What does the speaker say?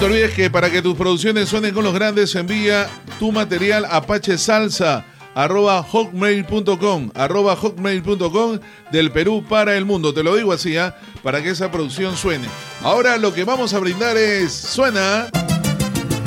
te olvides que para que tus producciones suenen con los grandes, envía tu material a @hotmail.com, del Perú para el mundo. Te lo digo así, para que esa producción suene. Ahora lo que vamos a brindar es... ¡Suena!